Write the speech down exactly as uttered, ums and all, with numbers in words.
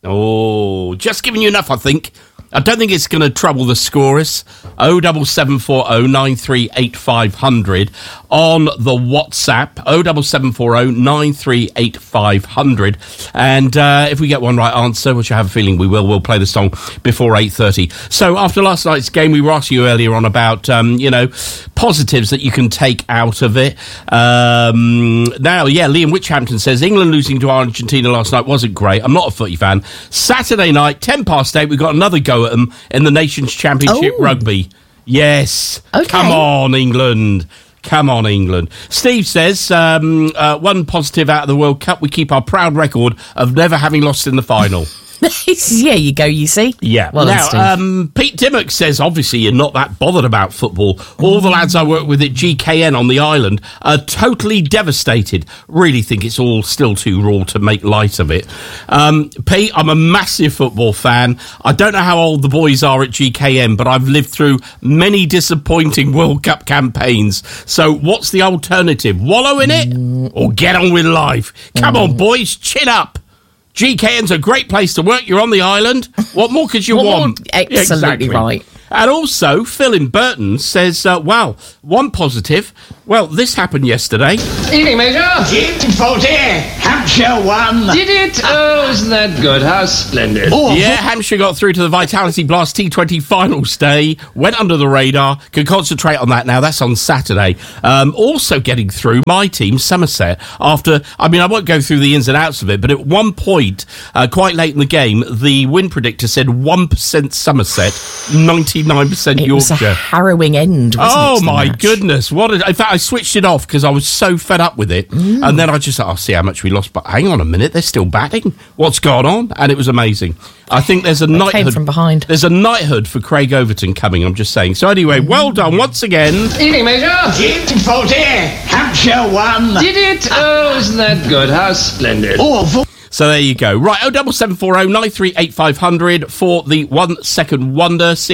Oh, just giving you enough, I think. I don't think it's going to trouble the scorers. oh seven seven four oh nine three eight five hundred on the WhatsApp. oh seven seven four oh nine three eight five hundred. And uh, if we get one right answer, which I have a feeling we will, we'll play the song before eight thirty. So after last night's game, we were asking you earlier on about, um, you know, positives that you can take out of it. Um, now, yeah, Liam Witchhampton says, England losing to Argentina last night wasn't great. I'm not a footy fan. Saturday night, ten past eight, we've got another go at them in the Nations Championship oh. rugby. Yes. Okay. Come on, England. Come on, England. Steve says, um, uh, one positive out of the World Cup, we keep our proud record of never having lost in the final. Yeah, you go, you see. Yeah. Well now, done, um, Pete Dimmock says, obviously, you're not that bothered about football. All the lads I work with at G K N on the island are totally devastated. Really think it's all still too raw to make light of it. Um, Pete, I'm a massive football fan. I don't know how old the boys are at G K N, but I've lived through many disappointing World Cup campaigns. So what's the alternative? Wallow in it or get on with life? Come on, boys, chin up. G K N's a great place to work. You're on the island. What more could you what want? More? Absolutely exactly. Right. And also, Phil in Burton says, uh, wow, one positive. Well, this happened yesterday. Evening, Major. forty, Hampshire won. Did it? Oh, isn't that good? How splendid. Oh, yeah, Hampshire got through to the Vitality Blast T twenty finals day, went under the radar, can concentrate on that now. That's on Saturday. Um, also getting through, my team, Somerset, after, I mean, I won't go through the ins and outs of it, but at one point, uh, quite late in the game, the win predictor said one percent Somerset, ninety-nine percent it Yorkshire. It was a harrowing end, wasn't oh, it? Oh, my match? goodness. What a, in fact, I switched it off because I was so fed up with it. Mm. And then I just thought, I'll see how much we lost. But hang on a minute, they're still batting. What's gone on? And it was amazing. I think there's a they knighthood came from behind. There's a knighthood for Craig Overton coming, I'm just saying. So anyway, well done once again. Evening, Major. forty, Hampshire won. Did it? Oh, isn't that good? How splendid. Awful. So there you go. Right, oh seven seven four oh nine three eight five hundred for the one second wonder.